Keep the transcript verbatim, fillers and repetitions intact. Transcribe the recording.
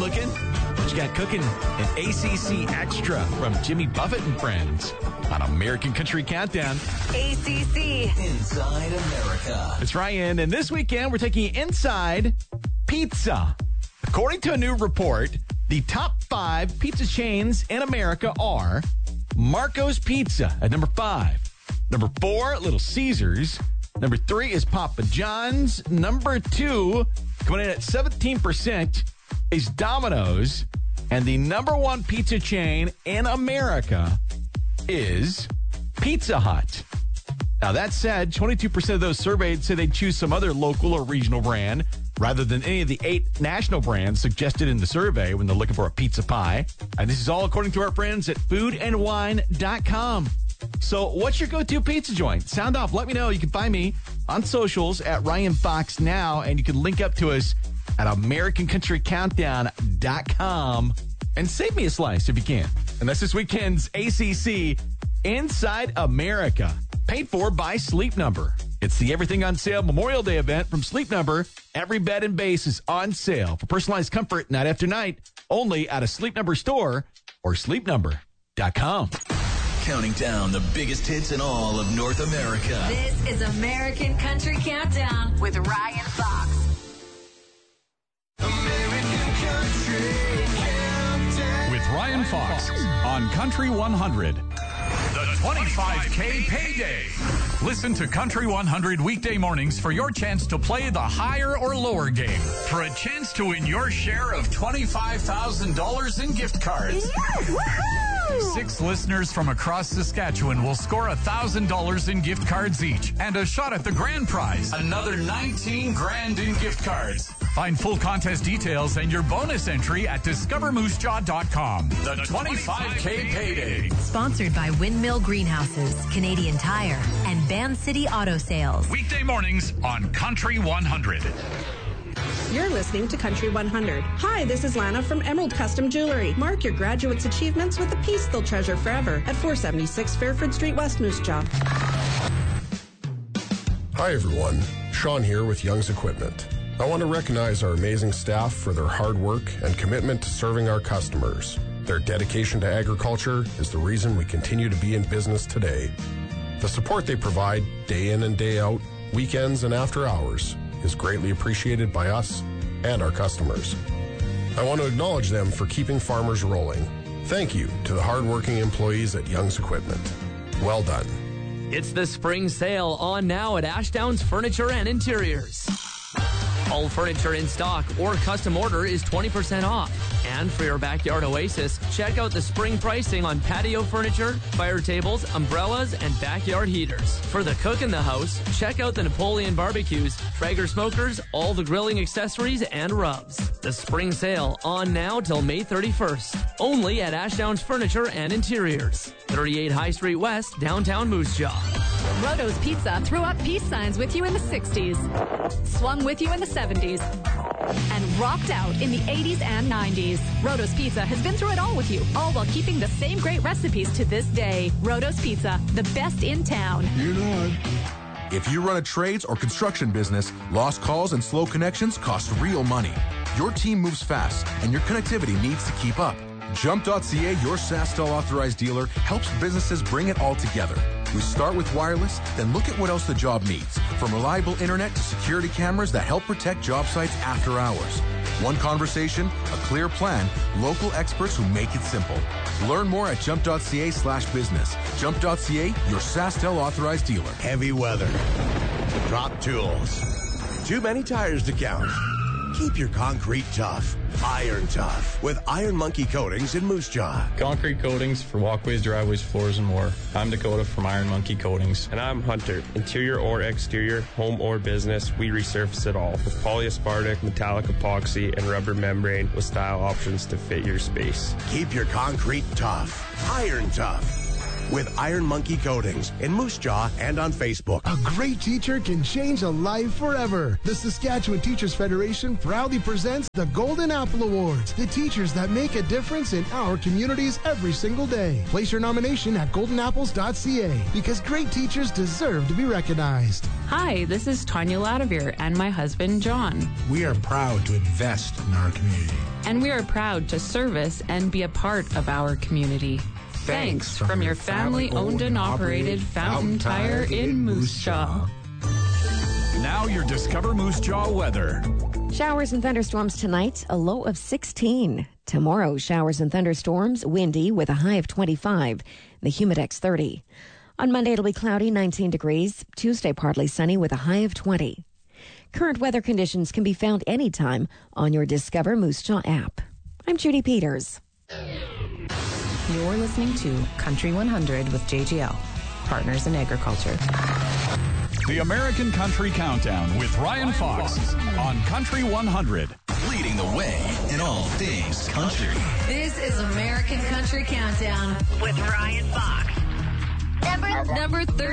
looking? What you got cooking? An A C C Extra from Jimmy Buffett and Friends on American Country Countdown. A C C. Inside America. It's Ryan, and this weekend we're taking you inside pizza. According to a new report, the top five pizza chains in America are Marco's Pizza at number five. Number four, Little Caesars. Number three is Papa John's. Number two, coming in at seventeen percent, is Domino's. And the number one pizza chain in America is Pizza Hut. Now, that said, twenty-two percent of those surveyed say they'd choose some other local or regional brand rather than any of the eight national brands suggested in the survey when they're looking for a pizza pie. And this is all according to our friends at food and wine dot com. So what's your go-to pizza joint? Sound off. Let me know. You can find me on socials at Ryan Fox Now, and you can link up to us at American Country Countdown dot com and save me a slice if you can. And that's this weekend's A C C Inside America, paid for by Sleep Number. It's the Everything on Sale Memorial Day event from Sleep Number. Every bed and base is on sale for personalized comfort night after night, only at a Sleep Number store or sleep number dot com. Counting down the biggest hits in all of North America. This is American Country Countdown with Ryan Fox. American Country Countdown. With Ryan Fox on Country one hundred. The twenty-five K Payday. Listen to Country one hundred weekday mornings for your chance to play the higher or lower game for a chance to win your share of twenty-five thousand dollars in gift cards. Yes, woohoo! Six listeners from across Saskatchewan will score one thousand dollars in gift cards each and a shot at the grand prize, another nineteen grand in gift cards. Find full contest details and your bonus entry at discover moose jaw dot com. The twenty-five K Payday. Sponsored by Windmill Greenhouses, Canadian Tire, and Band City Auto Sales. Weekday mornings on Country one hundred. You're listening to Country one hundred. Hi, this is Lana from Emerald Custom Jewelry. Mark your graduate's achievements with a piece they'll treasure forever at four seventy-six Fairford Street, West Moose Jaw. Hi, everyone. Sean here with Young's Equipment. I want to recognize our amazing staff for their hard work and commitment to serving our customers. Their dedication to agriculture is the reason we continue to be in business today. The support they provide day in and day out, weekends and after hours, is greatly appreciated by us and our customers. I want to acknowledge them for keeping farmers rolling. Thank you to the hardworking employees at Young's Equipment. Well done. It's the spring sale on now at Ashdowns Furniture and Interiors. All furniture in stock or custom order is twenty percent off. And for your backyard oasis, check out the spring pricing on patio furniture, fire tables, umbrellas, and backyard heaters. For the cook in the house, check out the Napoleon barbecues, Traeger smokers, all the grilling accessories, and rubs. The spring sale on now till May thirty-first. Only at Ashdowns Furniture and Interiors. thirty-eight High Street West, downtown Moose Jaw. Roto's Pizza threw up peace signs with you in the sixties, swung with you in the seventies, and rocked out in the eighties and nineties. Roto's Pizza has been through it all with you, all while keeping the same great recipes to this day. Roto's Pizza, the best in town. You know it. If you run a trades or construction business, lost calls and slow connections cost real money. Your team moves fast, and your connectivity needs to keep up. Jump dot C A, your SaskTel authorized dealer, helps businesses bring it all together. We start with wireless, then look at what else the job needs. From reliable internet to security cameras that help protect job sites after hours. One conversation, a clear plan, local experts who make it simple. Learn more at jump dot C A slash business. Jump dot C A, your SaskTel authorized dealer. Heavy weather. Drop tools. Too many tires to count. Keep your concrete tough. Iron tough with Iron Monkey Coatings in Moose Jaw. Concrete coatings for walkways, driveways, floors, and more. I'm Dakota from Iron Monkey Coatings. And I'm Hunter. Interior or exterior, home or business, we resurface it all with polyaspartic, metallic epoxy, and rubber membrane with style options to fit your space. Keep your concrete tough. Iron tough with Iron Monkey Coatings in Moose Jaw and on Facebook. A great teacher can change a life forever. The Saskatchewan Teachers Federation proudly presents the Golden Apple Awards, the teachers that make a difference in our communities every single day. Place your nomination at golden apples dot C A because great teachers deserve to be recognized. Hi, this is Tanya Ladavere and my husband, John. We are proud to invest in our community. And we are proud to service and be a part of our community. Thanks, Thanks from, from your family-owned and operated Fountain Tire in Moose Jaw. Now your Discover Moose Jaw weather. Showers and thunderstorms tonight, a low of sixteen. Tomorrow, showers and thunderstorms, windy with a high of twenty-five. The Humidex thirty. On Monday, it'll be cloudy, nineteen degrees. Tuesday, partly sunny with a high of twenty. Current weather conditions can be found anytime on your Discover Moose Jaw app. I'm Judy Peters. You're listening to Country one hundred with J G L, Partners in Agriculture. The American Country Countdown with Ryan Fox on Country one hundred. Leading the way in all things country. This is American Country Countdown with Ryan Fox. Number, number thirty.